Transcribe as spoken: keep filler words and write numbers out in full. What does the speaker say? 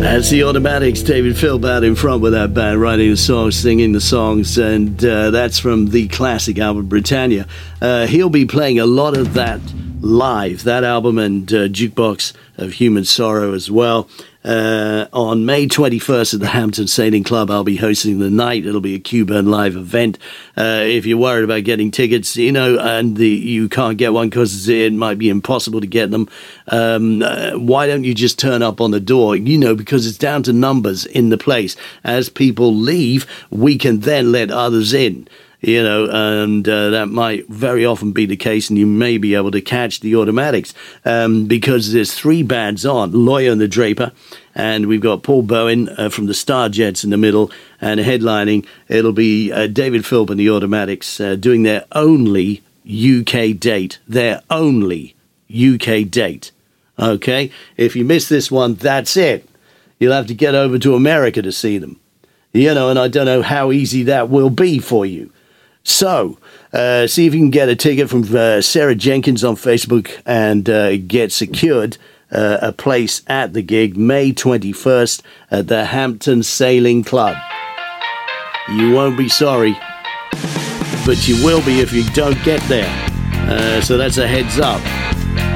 That's the Automatics. David Philp out in front with that band, writing the songs, singing the songs, and uh, that's from the classic album Britannia. Uh, he'll be playing a lot of that live, that album and uh, Jukebox of Human Sorrow as well. Uh, on May twenty-first at the Hampton Sailing Club, I'll be hosting the night. It'll be a Q-Burn live event. Uh, if you're worried about getting tickets, you know, and the, you can't get one because it might be impossible to get them, um, uh, why don't you just turn up on the door? You know, because it's down to numbers in the place. As people leave, we can then let others in. You know, and uh, that might very often be the case, and you may be able to catch the Automatics um, because there's three bands on, Lawyer and the Draper, and we've got Paul Bowen uh, from the Starjets in the middle, and headlining, it'll be uh, David Philp and the Automatics uh, doing their only U K date, their only U K date, okay? If you miss this one, that's it. You'll have to get over to America to see them, you know, and I don't know how easy that will be for you. So, uh, see if you can get a ticket from uh, Sarah Jenkins on Facebook and uh, get secured uh, a place at the gig May twenty-first at the Hampton Sailing Club. You won't be sorry, but you will be if you don't get there. Uh, so that's a heads up.